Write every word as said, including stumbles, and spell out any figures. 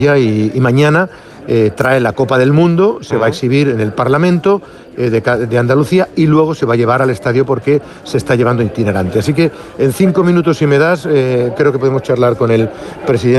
Y, y mañana eh, trae la Copa del Mundo, se va a exhibir en el Parlamento eh, de, de Andalucía y luego se va a llevar al estadio porque se está llevando itinerante. Así que en cinco minutos, si me das, eh, creo que podemos charlar con el presidente.